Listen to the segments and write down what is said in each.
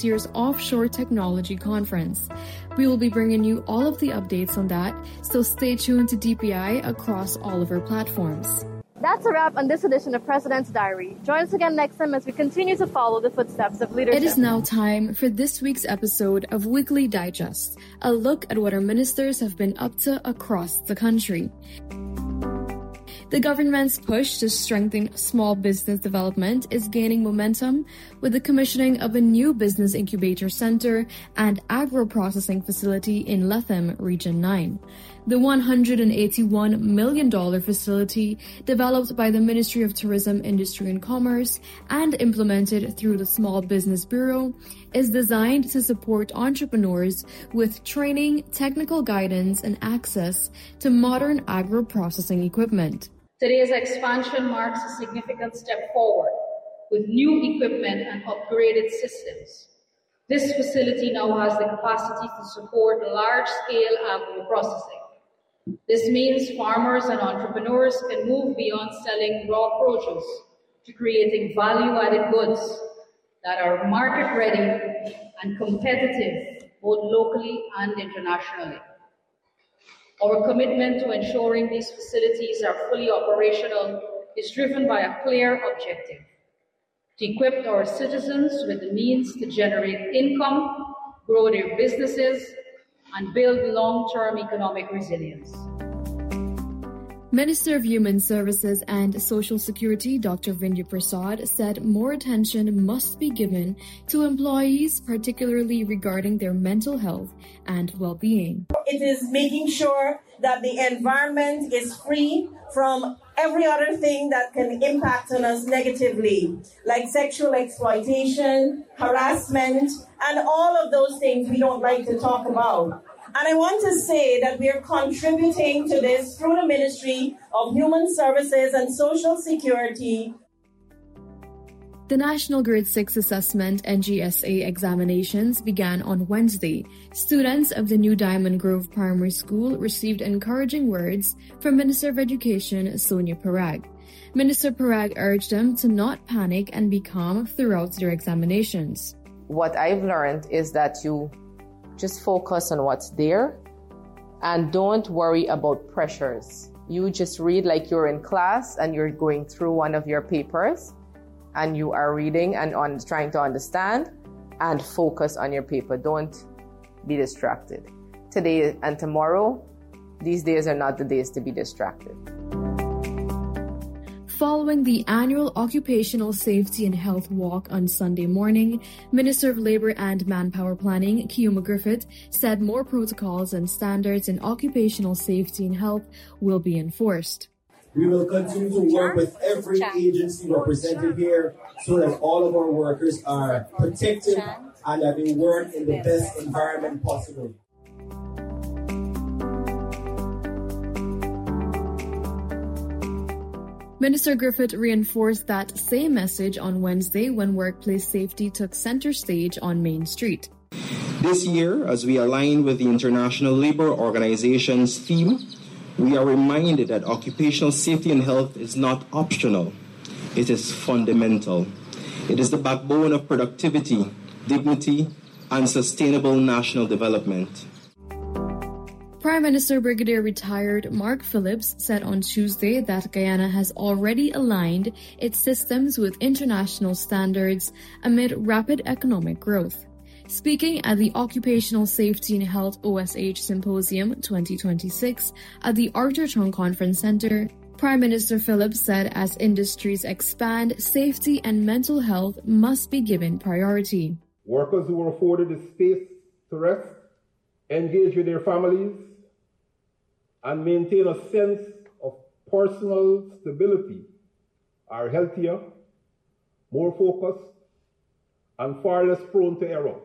this year's Offshore Technology Conference. We will be bringing you all of the updates on that, so stay tuned to DPI across all of our platforms. That's a wrap on this edition of President's Diary. Join us again next time as we continue to follow the footsteps of leadership. It is now time for this week's episode of Weekly Digest, a look at what our ministers have been up to across the country. The government's push to strengthen small business development is gaining momentum with the commissioning of a new business incubator center and agro-processing facility in Lethem, Region 9. The $181 million facility, developed by the Ministry of Tourism, Industry and Commerce and implemented through the Small Business Bureau, is designed to support entrepreneurs with training, technical guidance, and access to modern agro-processing equipment. Today's expansion marks a significant step forward with new equipment and upgraded systems. This facility now has the capacity to support large-scale agro-processing. This means farmers and entrepreneurs can move beyond selling raw produce to creating value-added goods that are market-ready and competitive both locally and internationally. Our commitment to ensuring these facilities are fully operational is driven by a clear objective: to equip our citizens with the means to generate income, grow their businesses, and build long-term economic resilience. Minister of Human Services and Social Security Dr. Vindhya Prasad said more attention must be given to employees, particularly regarding their mental health and well-being. It is making sure that the environment is free from every other thing that can impact on us negatively, like sexual exploitation, harassment, and all of those things we don't like to talk about. And I want to say that we are contributing to this through the Ministry of Human Services and Social Security. The National Grade 6 Assessment NGSA examinations began on Wednesday. Students of the New Diamond Grove Primary School received encouraging words from Minister of Education Sonia Parag. Minister Parag urged them to not panic and be calm throughout their examinations. What I've learned is that you just focus on what's there and don't worry about pressures. You just read like you're in class and you're going through one of your papers and you are reading and trying to understand and focus on your paper. Don't be distracted. Today and tomorrow, these days are not the days to be distracted. Following the annual Occupational Safety and Health Walk on Sunday morning, Minister of Labour and Manpower Planning, Kioma Griffith, said more protocols and standards in occupational safety and health will be enforced. We will continue to work with every agency represented here so that all of our workers are protected and that they work in the best environment possible. Minister Griffith reinforced that same message on Wednesday when workplace safety took center stage on Main Street. This year, as we align with the International Labour Organization's theme, we are reminded that occupational safety and health is not optional. It is fundamental. It is the backbone of productivity, dignity, and sustainable national development. Prime Minister Brigadier Retired Mark Phillips said on Tuesday that Guyana has already aligned its systems with international standards amid rapid economic growth. Speaking at the Occupational Safety and Health OSH Symposium 2026 at the Arthur Chung Conference Center, Prime Minister Phillips said as industries expand, safety and mental health must be given priority. Workers who are afforded the space to rest, engage with their families, and maintain a sense of personal stability are healthier, more focused, and far less prone to error.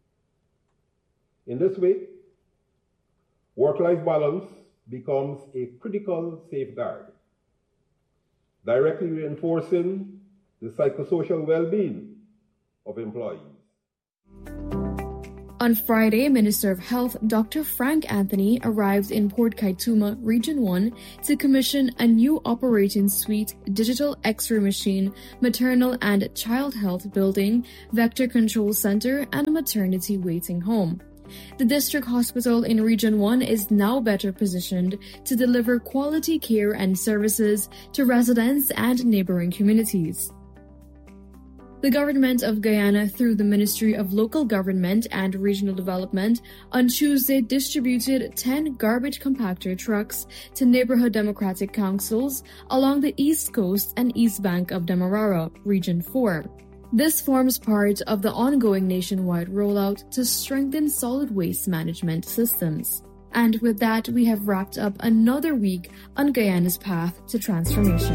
In this way, work-life balance becomes a critical safeguard, directly reinforcing the psychosocial well-being of employees. On Friday, Minister of Health Dr. Frank Anthony arrived in Port Kaituma, Region 1, to commission a new operating suite, digital X-ray machine, maternal and child health building, vector control center, and maternity waiting home. The district hospital in Region 1 is now better positioned to deliver quality care and services to residents and neighboring communities. The government of Guyana, through the Ministry of Local Government and Regional Development, on Tuesday distributed 10 garbage compactor trucks to neighborhood democratic councils along the east coast and east bank of Demerara, Region 4. This forms part of the ongoing nationwide rollout to strengthen solid waste management systems. And with that, we have wrapped up another week on Guyana's path to transformation.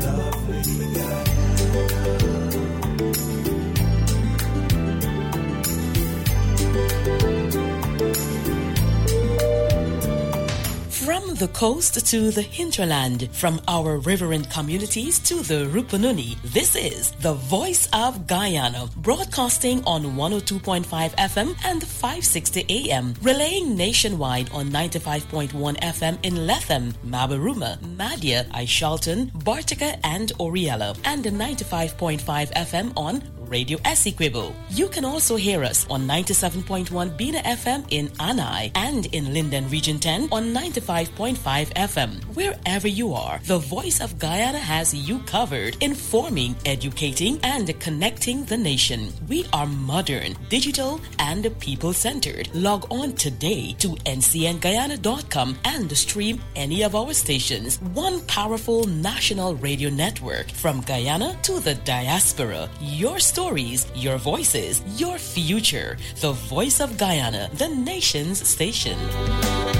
From the coast to the hinterland, from our riverine communities to the Rupununi, this is the Voice of Guyana, broadcasting on 102.5 FM and 560 AM, relaying nationwide on 95.1 FM in Lethem, Mabaruma, Madia, Aishalton, Bartica, and Oriella, and 95.5 FM on Radio Essequibo. You can also hear us on 97.1 Bina FM in Anai and in Linden Region 10 on 95.5 FM. Wherever you are, the Voice of Guyana has you covered, informing, educating, and connecting the nation. We are modern, digital, and people-centered. Log on today to ncnguyana.com and stream any of our stations. One powerful national radio network from Guyana to the diaspora. Your stories, your voices, your future. The Voice of Guyana, the nation's station.